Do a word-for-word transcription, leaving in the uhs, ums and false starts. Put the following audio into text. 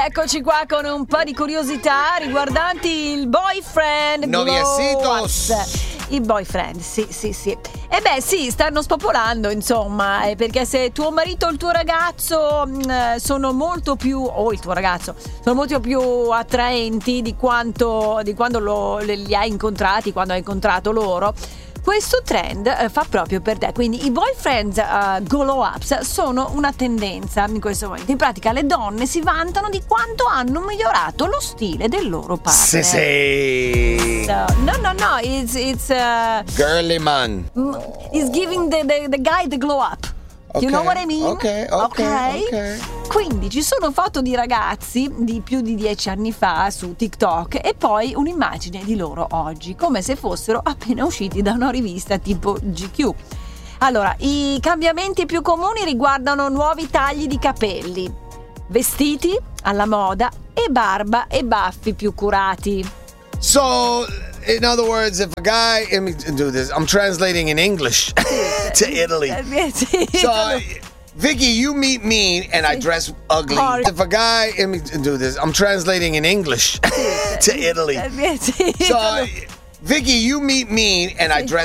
Eccoci qua con un po' di curiosità riguardanti il boyfriend Noviecitos. glow up. I boyfriend, sì, sì, sì. E beh, sì, stanno spopolando, insomma, eh, perché se tuo marito o il tuo ragazzo mh, sono molto più, o il tuo ragazzo, sono molto più attraenti di quanto, di quando lo, li hai incontrati, quando hai incontrato loro, questo trend eh, fa proprio per te. Quindi i boyfriends uh, glow ups sono una tendenza in questo momento. In pratica le donne si vantano di quanto hanno migliorato lo stile del loro partner. Sì, sì. So, no, no, no, it's it's uh, Girly man. it's giving the, the, the guy the glow up. You know what I mean? Ok, ok, ok. Quindi ci sono foto di ragazzi di più di dieci anni fa su TikTok e poi un'immagine di loro oggi, come se fossero appena usciti da una rivista tipo G Q. Allora, i cambiamenti più comuni riguardano nuovi tagli di capelli, vestiti alla moda e barba e baffi più curati. So, in other words, if a guy, let me do this. I'm translating in English to Italy. So, Vicky, you meet me and I dress ugly. If a guy, let me do this. I'm translating in English to Italy. So, Vicky, you meet me and I dress